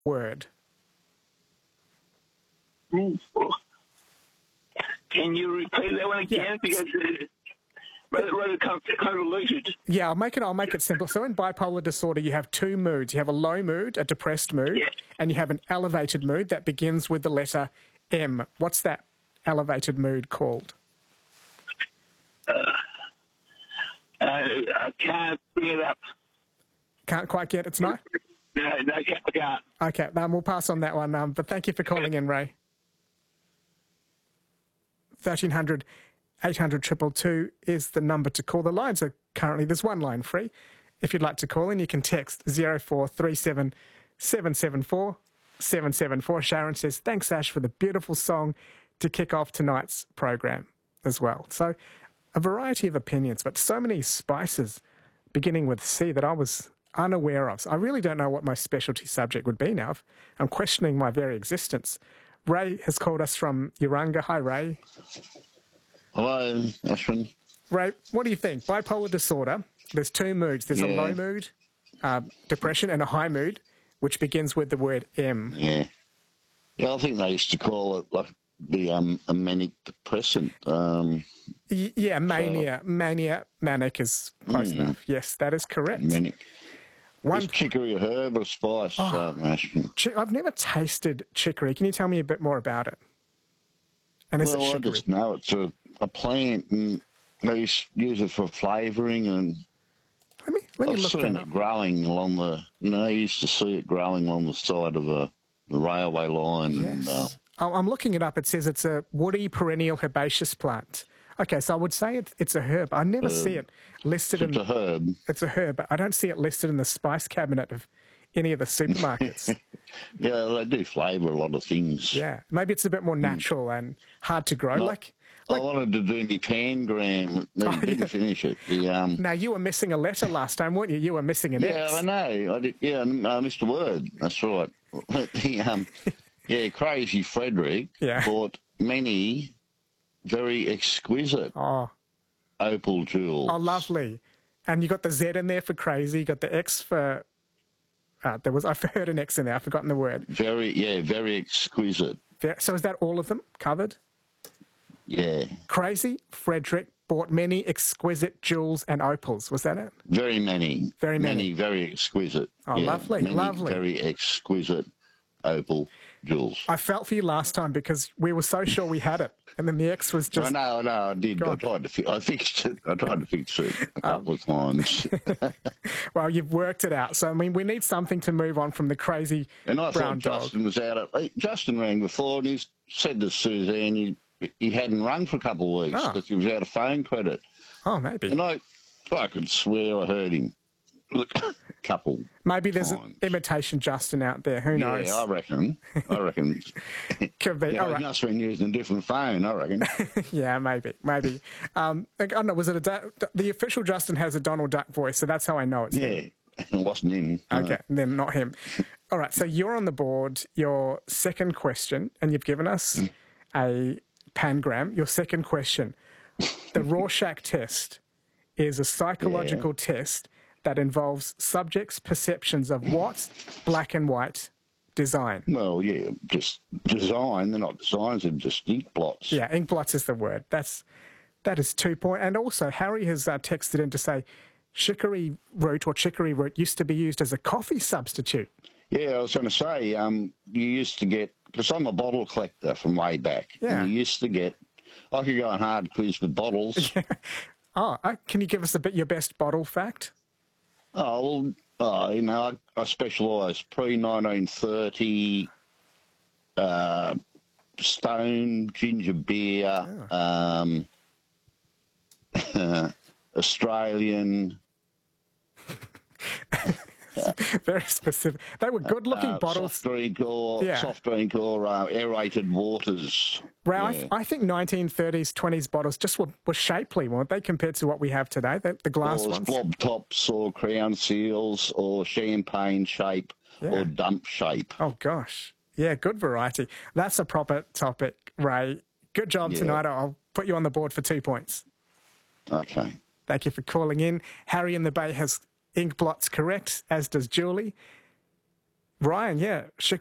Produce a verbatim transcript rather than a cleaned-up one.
word. Can you repeat that one again? Yeah. Because uh, rather, rather convoluted. Yeah, I'll make it. I'll make it simple. So in bipolar disorder, you have two moods. You have a low mood, a depressed mood, Yeah. and you have an elevated mood that begins with the letter M. What's that elevated mood called? Uh, uh, I can't bring it up. Can't quite get it tonight? No, no, I can't. Okay, um, we'll pass on that one. Um, but thank you for calling in, Ray. thirteen hundred, eight hundred, two two two is the number to call. The lines are currently, there's one line free. If you'd like to call in, you can text zero four three seven, seven seven four, seven seven four. Sharon says, thanks, Ash, for the beautiful song to kick off tonight's program as well. So a variety of opinions, but so many spices beginning with C that I was unaware of. So I really don't know what my specialty subject would be now. I'm questioning my very existence. Ray has called us from Urunga. Hi, Ray. Hello, Ashwin. Ray, what do you think? Bipolar disorder, there's two moods. There's Yeah. a low mood, uh, depression, and a high mood, which begins with the word M. Yeah. Yeah, I think they used to call it like the um, a manic depressant. Um, Y- yeah, mania. Mania, manic is close Mm. enough. Yes, that is correct. manic. One, Is chicory a herb or spice, Oh. um, Ashwin? chi- I've never tasted chicory. Can you tell me a bit more about it? And is Well, it I chicory? just know it's a, a plant and they use, use it for flavouring, and Let me, let me I've look seen that it up. growing along the, you know, I used to see it growing along the side of a, the railway line. And, uh, Yes. Oh, I'm looking it up. It says it's a woody perennial herbaceous plant. Okay, so I would say it, it's a herb. I never see it listed it's in... a herb. It's a herb, but I don't see it listed in the spice cabinet of any of the supermarkets. Yeah, they do flavour a lot of things. Yeah, maybe it's a bit more natural and hard to grow. No, Like, I like wanted to do my pangram, but Oh, didn't yeah. finish it. The, um, now you were missing a letter last time, weren't you? You were missing an yeah, X. I know. I did, yeah, I missed a word. That's right. the, um, yeah, Crazy Frederick Yeah. bought many very exquisite Oh, opal jewels. oh, lovely. And you got the Z in there for crazy. You got the X for. Uh, there was I heard an X in there. I've forgotten the word. Very, yeah, very exquisite. There- So is that all of them covered? Yeah, Crazy Frederick bought many exquisite jewels and opals. Was that it? very many. Very many. very exquisite. Oh, yeah, lovely, many lovely. Very exquisite opal jewels. I felt for you last time because we were so sure we had it, and then the X was I just. know, I know, I did. Go I on. tried to fi- I fixed it. I tried to fix it a couple of times. Well, you've worked it out. So I mean, we need something to move on from the crazy And I brown thought dog. Justin was out. Of, hey, Justin rang before, and he said to Suzanne he, he hadn't rung for a couple of weeks Oh. because he was out of phone credit. Oh, maybe. And I, I could swear I heard him. Look, a couple. Maybe there's an times. imitation Justin out there. Who knows? Yeah, I reckon. I reckon. Could be. Yeah, All he right. must have been using a different phone, I reckon. Yeah, maybe, maybe. Um, I don't know. Was it a du- the official Justin has a Donald Duck voice, so that's how I know it's him. Yeah, it wasn't him. no. Okay, then not him. All right, so you're on the board. Your second question, and you've given us a pangram. Your second question, the Rorschach test, is a psychological test that involves subjects' perceptions of what black and white design. Well, yeah, just design. They're not designs, they're just ink blots. Yeah, ink blots is the word. That's that is two point. And also, Harry has uh, texted in to say, chicory root or chicory root used to be used as a coffee substitute. Yeah, I was going to say, um, you used to get, because I'm a bottle collector from way back, Yeah. and you used to get, I could go on hard quiz with bottles. Oh, uh, can you give us a bit your best bottle fact? Oh, well, uh, you know, I, I specialise pre nineteen thirty uh, stone, ginger beer, um, Australian. Very specific. They were good-looking uh, bottles. Soft drink or Yeah. soft drink or uh, aerated waters. Well, I, Yeah. th- I think nineteen thirties, twenties bottles just were, were shapely, weren't they, compared to what we have today, the, the glass Or ones? blob tops or crown seals or champagne shape Yeah. or dump shape. Oh, gosh. Yeah, good variety. That's a proper topic, Ray. Good job Yeah. tonight. I'll put you on the board for two points. Okay. Thank you for calling in. Harry in the Bay has ink blots correct, as does Julie. Ryan, yeah. Shik-